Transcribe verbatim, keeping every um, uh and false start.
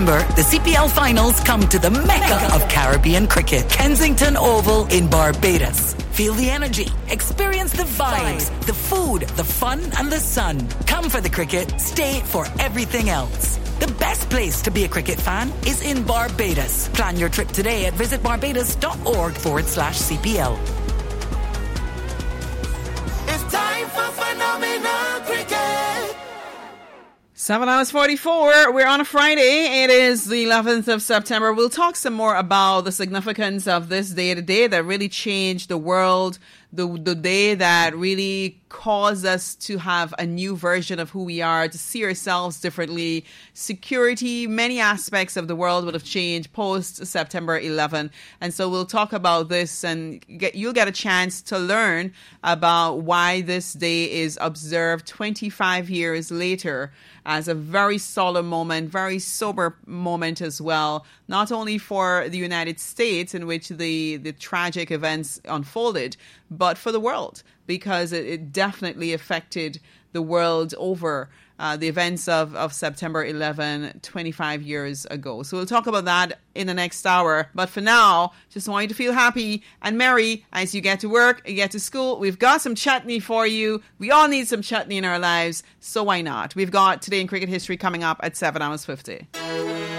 The C P L finals come to the mecca of Caribbean cricket, Kensington Oval in Barbados. Feel the energy, experience the vibes, the food, the fun, and the sun. Come for the cricket, stay for everything else. The best place to be a cricket fan is in Barbados. Plan your trip today at visitbarbados.org forward slash CPL. It's time for phenomenal cricket. seven hours forty-four. We're on a Friday. It is the eleventh of September. We'll talk some more about the significance of this day, the day that really changed the world, the the day that really caused us to have a new version of who we are, to see ourselves differently. Security, many aspects of the world would have changed post September eleventh. And so we'll talk about this, and get, you'll get a chance to learn about why this day is observed twenty-five years later as a very solemn moment, very sober moment as well, not only for the United States in which the, the tragic events unfolded, but for the world, because it, it definitely affected the world over uh, the events of, of September eleventh, twenty-five years ago. So we'll talk about that in the next hour. But for now, just want you to feel happy and merry as you get to work, you get to school. We've got some chutney for you. We all need some chutney in our lives, so why not? We've got Today in Cricket History coming up at seven hours fifty.